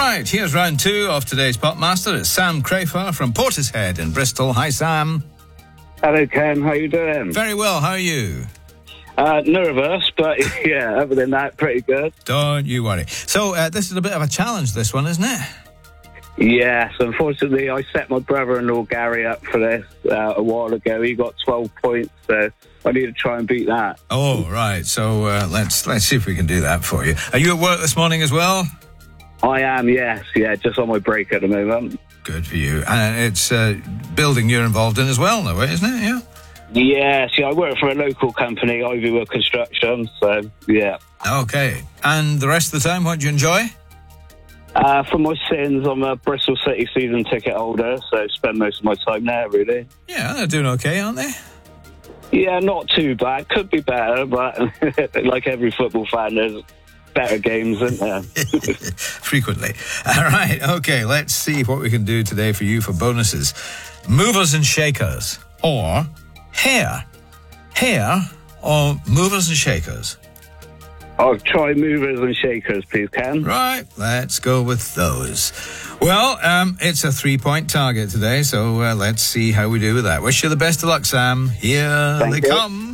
Right, here's round two of today's Popmaster. It's Sam Crafer from Portishead in Bristol. Hi, Sam. Hello, Ken. How you doing? Very well, how are you? Nervous, but yeah, other than that, pretty good. Don't you worry. So, this is a bit of a challenge, this one, isn't it? Yes, unfortunately, I set my brother-in-law Gary up for this a while ago. He got 12 points, so I need to try and beat that. Oh, right. So, let's see if we can do that for you. Are you at work this morning as well? I am, yes. Yeah, just on my break at the moment. Good for you. And it's building you're involved in as well, no way, isn't it? Yeah? Yes, yeah, I work for a local company, Ivywood Construction, so yeah. Okay. And the rest of the time, what do you enjoy? For my sins, I'm a Bristol City season ticket holder, so spend most of my time there, really. Yeah, they're doing okay, aren't they? Yeah, not too bad. Could be better, but like every football fan, there's better games, isn't there? Frequently. All right, okay, let's see what we can do today for you for bonuses. Movers and shakers, or hair. Hair or movers and shakers? I'll try movers and shakers, please, Ken. Right, let's go with those. Well, it's a 3-point target today, so let's see how we do with that. Wish you the best of luck, Sam. Here Thank they you. come.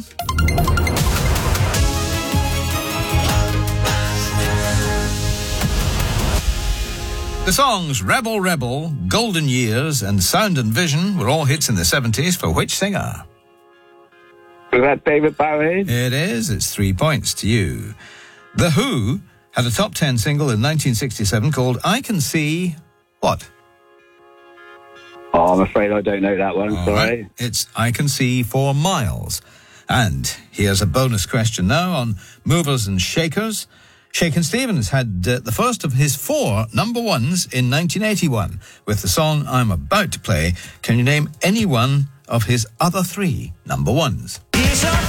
The songs Rebel Rebel, Golden Years and Sound and Vision were all hits in the 70s for which singer? Was that David Bowie? It is. It's 3 points to you. The Who had a top 10 single in 1967 called I Can See... What? Oh, I'm afraid I don't know that one, All sorry. right. It's I Can See 4 Miles. And here's a bonus question now on movers and shakers. Shakin' Stevens had the first of his 4 number ones in 1981 with the song I'm about to play. Can you name any one of his other 3 number ones? He's a